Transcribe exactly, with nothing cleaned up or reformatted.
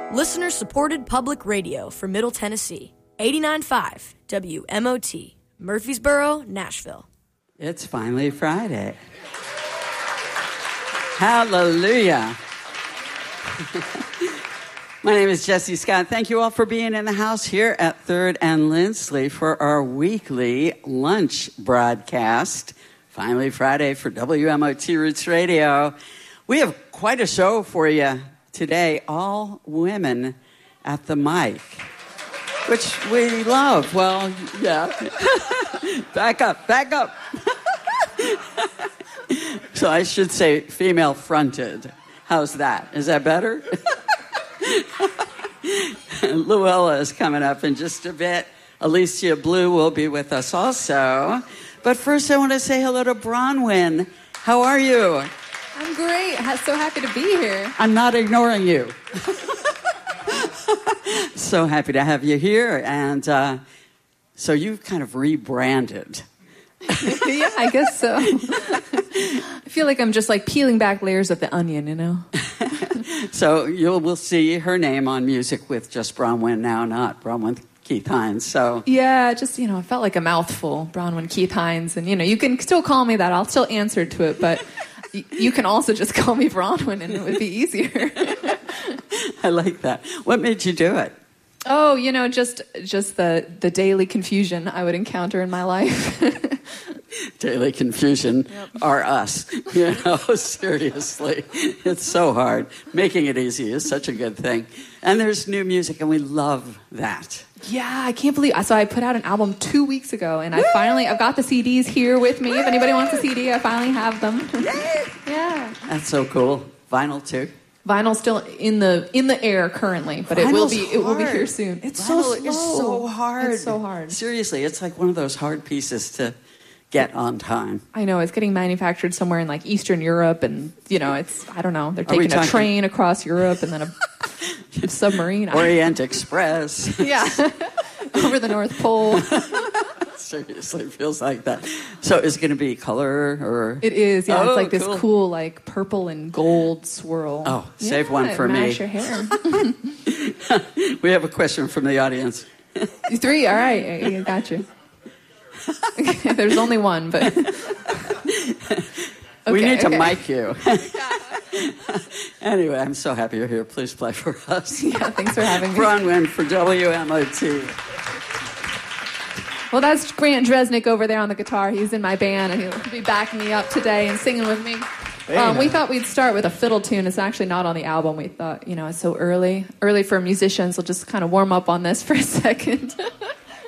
Listener-supported public radio for Middle Tennessee. eighty-nine point five W M O T, Murfreesboro, Nashville. It's finally Friday. Hallelujah. My name is Jesse Scott. Thank you all for being in the house here at Third and Lindsley for our weekly lunch broadcast. Finally Friday for W M O T Roots Radio. We have quite a show for you today. All women at the mic, which we love. Well, yeah. Back up, back up. So I should say female-fronted. How's that? Is that better? Luella is coming up in just a bit. Alicia Blue will be with us also. But first I want to say hello to Bronwyn. How are you? I'm great. So happy to be here. I'm not ignoring you. So happy to have you here. And uh, so you've kind of rebranded. Yeah, I guess so. I feel like I'm just like peeling back layers of the onion, you know? So you will see her name on Music with just Bronwyn now, not Bronwyn Keith Hines. So yeah, just, you know, it felt like a mouthful, Bronwyn Keith Hines. And, you know, you can still call me that. I'll still answer to it. But y- you can also just call me Bronwyn and it would be easier. I like that. What made you do it? Oh, you know, just just the, the daily confusion I would encounter in my life. Daily confusion yep. are us. You know, seriously. It's so hard. Making it easy is such a good thing. And there's new music, and we love that. Yeah, I can't believe... So I put out an album two weeks ago, and I finally... I've got the C Ds here with me. If anybody wants a C D, I finally have them. Yay! Yeah. That's so cool. Vinyl, too? Vinyl's still in the in the air currently, but Vinyl's it will be hard. it will be here soon. It's Vinyl so slow. is so hard. It's so hard. Seriously, it's like one of those hard pieces to get on time. I know, it's getting manufactured somewhere in like Eastern Europe, and you know, it's I don't know. They're taking a talking... train across Europe and then a, a submarine. Orient Express. Yeah, over the North Pole. Seriously, it feels like that. So is it going to be color or? It is, yeah. Oh, it's like this cool. cool, like purple and gold swirl. Oh, save yeah, one for match me. Your hair. We have a question from the audience. Three, all right, I got you. There's only one, but okay, we need to okay. mic you. Anyway, I'm so happy you're here. Please play for us. Yeah, thanks for having me. Bronwyn for W M O T. Well, that's Grant Dresnick over there on the guitar. He's in my band, and he'll be backing me up today and singing with me. Um, we thought we'd start with a fiddle tune. It's actually not on the album. We thought, you know, it's so early. Early for musicians. We'll just kind of warm up on this for a second.